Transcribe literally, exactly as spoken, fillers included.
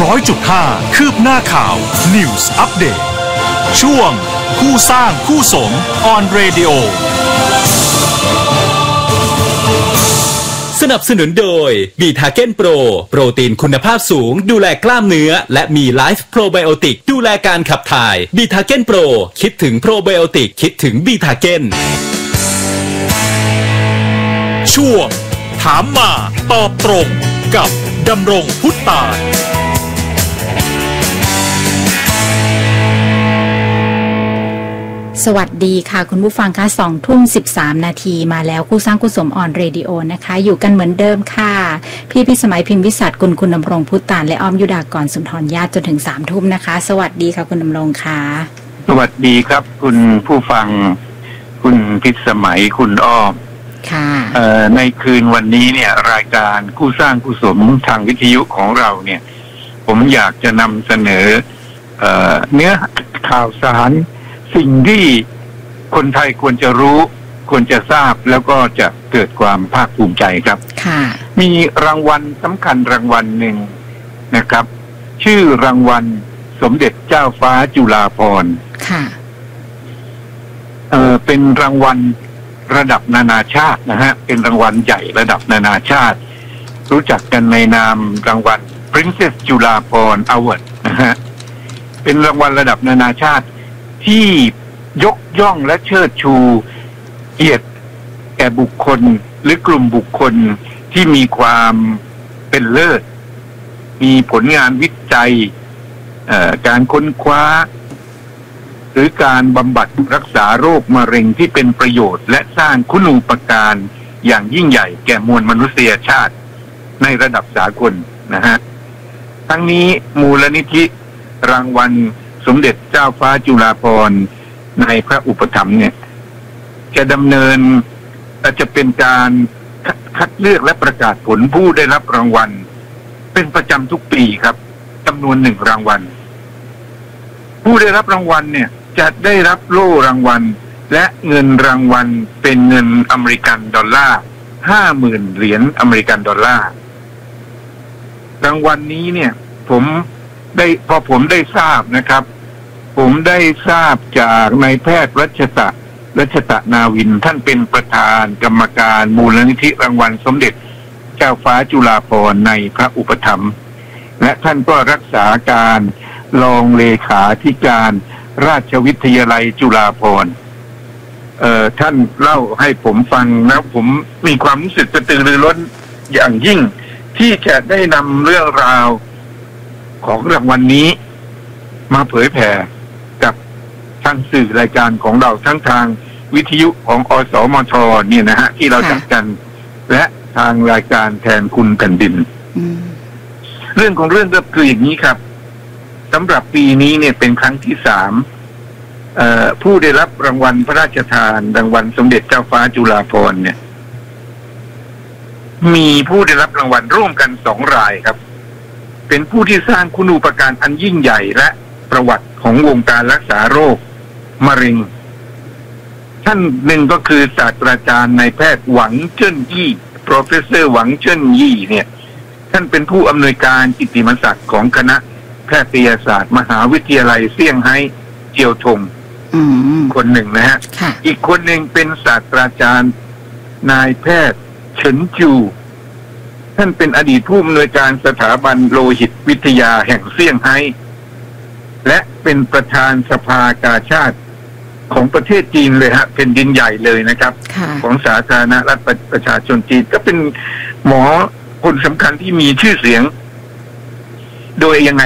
ร้อยจุดห้า คืบหน้าข่าว News Update ช่วงคู่สร้างคู่สม on radio สนับสนุนโดยบีทาเก้นโปรโปรตีนคุณภาพสูงดูแลกล้ามเนื้อและมีไลฟ์โปรไบโอติกดูแลการขับถ่ายบีทาเก้นโปรคิดถึงโปรไบโอติกคิดถึงบีทาเก้นช่วงถามมาตอบตรงกับดำรงพุทธตาลสวัสดีค่ะคุณผู้ฟังคะสองทุ่มสิบสามนาทีมาแล้วคู่สร้างคู่สมออนเรดิโอนะคะอยู่กันเหมือนเดิมค่ะพี่พิสมัยพิมพ์วิสัชกุลคุณดำรงพุทธตาลและอ้อมยุดากรสุนทรญาติจนถึงสามทุ่มนะคะสวัสดีค่ะคุณดำรงค่ะสวัสดีครับคุณผู้ฟังคุณพิสมัยคุณอ้อมค่ะในคืนวันนี้เนี่ยรายการคู่สร้างคู่สมทางวิทยุของเราเนี่ยผมอยากจะนำเสนอ เอ่อ เนื้อข่าวสารสิ่งที่คนไทยควรจะรู้ควรจะทราบแล้วก็จะเกิดความภาคภูมิใจครับค่ะมีรางวัลสำคัญรางวัลหนึ่งนะครับชื่อรางวัลสมเด็จเจ้าฟ้าจุฬาภรณ์ค่ะเอ่อเป็นรางวัลระดับนานาชาตินะฮะเป็นรางวัลใหญ่ระดับนานาชาติรู้จักกันในนามรางวัล Princess จุฬาภรณ์ Award นะฮะเป็นรางวัลระดับนานาชาติที่ยกย่องและเชิดชูเกียรติแก่บุคคลหรือกลุ่มบุคคลที่มีความเป็นเลิศมีผลงานวิจัยการค้นคว้าหรือการบำบัดรักษาโรคมะเร็งที่เป็นประโยชน์และสร้างคุณูปการอย่างยิ่งใหญ่แก่มวลมนุษยชาติในระดับสากลนะฮะทั้งนี้มูลนิธิรางวัลสมเด็จเจ้าฟ้าจุฬาภรณ์ในพระอุปถัมภ์เนี่ยจะดำเนินจะเป็นการคัดเลือกและประกาศผลผู้ได้รับรางวัลเป็นประจำทุกปีครับจำนวนหนึ่งรางวัลผู้ได้รับรางวัลเนี่ยจะได้รับโล่รางวัลและเงินรางวัลเป็นเงินอเมริกันดอลลาร์ห้าหมื่นเหรียญอเมริกันดอลลาร์รางวัลนี้เนี่ยผมได้พอผมได้ทราบนะครับผมได้ทราบจากนายแพทย์รัชตะรัชตะนาวินท่านเป็นประธานกรรมการมูลนิธิรางวัลสมเด็จเจ้าฟ้าจุฬาภรณ์ในพระอุปถัมภ์และท่านก็รักษาการรองเลขาธิการราชวิทยาลัยจุฬาภรณ์เอ่อท่านเล่าให้ผมฟังแล้วผมมีความรู้สึกกระตือรือร้นอย่างยิ่งที่จะได้นำเรื่องราวของรางวัล น, นี้มาเผยแผ่กับทางสื่อรายการของเราทั้งทางวิทยุของอสมทเนี่ยนะฮะที่เราจัดกันและทางรายการแทนคุณแผ่นดินเรื่องของเรื่องก็คืออย่างนี้ครับสำหรับปีนี้เนี่ยเป็นครั้งที่สามผู้ได้รับรางวัลพระราชทานรางวัลสมเด็จเจ้าฟ้าจุฬาภรณ์เนี่ยมีผู้ได้รับรางวัลร่วมกันสองรายครับเป็นผู้ที่สร้างคุณูปการอันยิ่งใหญ่และประวัติของวงการรักษาโรคมะเร็งท่านหนึ่งก็คือศาสตราจารย์นายแพทย์หวังเจิ้นยี่ Professor หวังเจิ้นยี่เนี่ยท่านเป็นผู้อำนวยการกิตติมศักดิ์ของคณะแพทยศาสตร์มหาวิทยาลัยเซี่ยงไฮ้เจียวทงคนหนึ่งนะฮะอีกคนหนึ่งเป็นศาสตราจารย์นายแพทย์เฉินจูท่านเป็นอดีตผู้อำนวยการสถาบันโลหิตวิทยาแห่งเซี่ยงไฮ้และเป็นประธานสภากาชาติของประเทศจีนเลยฮะเป็นดินใหญ่เลยนะครับของสาธารณรัฐประชาชนจีนก็เป็นหมอคนสำคัญที่มีชื่อเสียงโดยยังไง